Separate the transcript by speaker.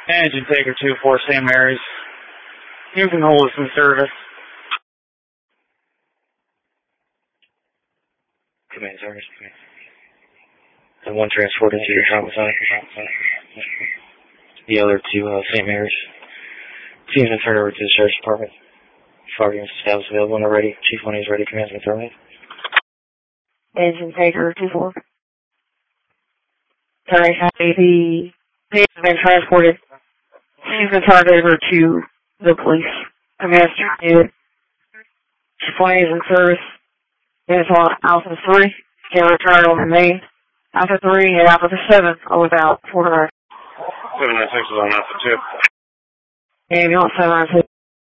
Speaker 1: Engine Taker 2-4 St. Mary's. You can hold us in service. Command service. The one transported to your homicide. The other to St. Mary's. Teams been turned over to the Sheriff's Department. Firing status available when they're ready. Chief when he's ready. Command's been terminated.
Speaker 2: Engine Taker 2-4. Sorry, the has been transported. She's been turned over to the police. Command's terminated. Chief when he's in service. It's on Alpha 3. Can return on the main. Alpha 3 and Alpha 7 are without 400.
Speaker 1: 796 is on Alpha 2.
Speaker 2: Ambulance 796.